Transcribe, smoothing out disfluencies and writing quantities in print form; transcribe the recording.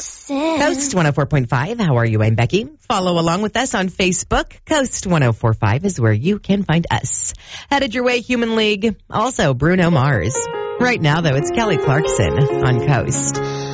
Coast 104.5. How are you? I'm Becky. Follow along with us on Facebook. Coast 104.5 is where you can find us. Headed your way, Human League. Also, Bruno Mars. Right now, though, it's Kelly Clarkson on Coast.